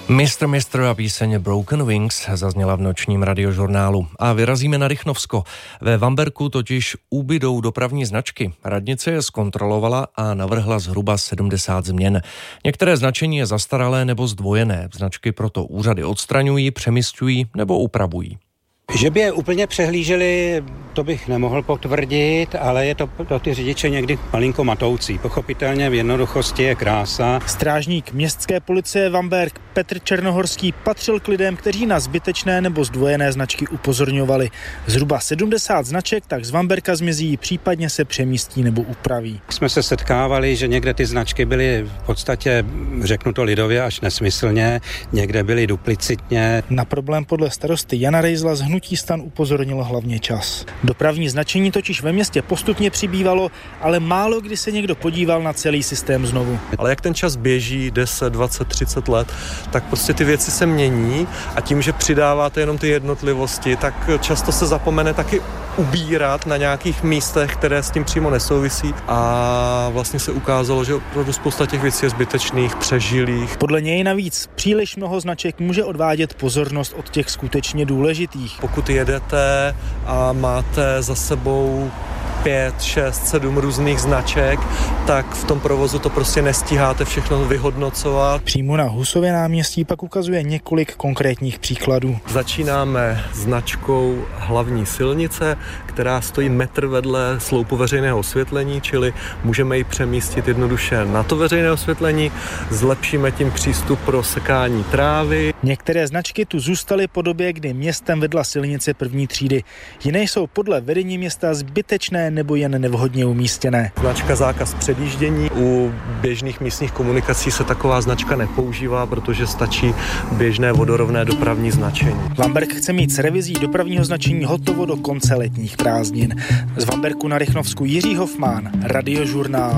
Mr. a píseň Broken Wings zazněla v nočním radiožurnálu. A vyrazíme na Rychnovsko. Ve Vamberku totiž ubydou dopravní značky. Radnice je zkontrolovala a navrhla zhruba 70 změn. Některé značení je zastaralé nebo zdvojené. Značky proto úřady odstraňují, přemisťují nebo upravují. Že by je úplně přehlíželi, to bych nemohl potvrdit, ale je to pro ty řidiče někdy malinko matoucí. Pochopitelně v jednoduchosti je krása. Strážník městské policie Vamberk Petr Černohorský patřil k lidem, kteří na zbytečné nebo zdvojené značky upozorňovali. Zhruba 70 značek tak z Vamberka zmizí, případně se přemístí nebo upraví. Jsme se setkávali, že někde ty značky byly v podstatě, řeknu to lidově, až nesmyslně, někde byly duplicitně. Na problém podle starosty Jana Rejzla z hnutí STAN upozornil hlavně čas. Dopravní značení totiž ve městě postupně přibývalo, ale málo kdy se někdo podíval na celý systém znovu. Ale jak ten čas běží, 10, 20, 30 let, tak prostě ty věci se mění a tím, že přidáváte jenom ty jednotlivosti, tak často se zapomene taky ubírat na nějakých místech, které s tím přímo nesouvisí a vlastně se ukázalo, že opravdu spousta těch věcí je zbytečných, přežilých. Podle něj navíc příliš mnoho značek může odvádět pozornost od těch skutečně důležitých. Pokud jedete a máte za sebou 5, 6, 7 různých značek, tak v tom provozu to prostě nestíháte všechno vyhodnocovat. Přímo na Husově náměstí pak ukazuje několik konkrétních příkladů. Začínáme značkou hlavní silnice, která stojí metr vedle sloupu veřejného osvětlení, čili můžeme ji přemístit jednoduše na to veřejné osvětlení, zlepšíme tím přístup pro sekání trávy. Některé značky tu zůstaly po době, kdy městem vedla silnice první třídy. Jiné jsou podle vedení města zbytečné nebo jen nevhodně umístěné. Značka zákaz předjíždění. U běžných místních komunikací se taková značka nepoužívá, protože stačí běžné vodorovné dopravní značení. Vamberk chce mít s revizí dopravního značení hotovo do konce letních prázdnin. Z Vamberku na Rychnovsku Jiří Hofmann, Radiožurnál.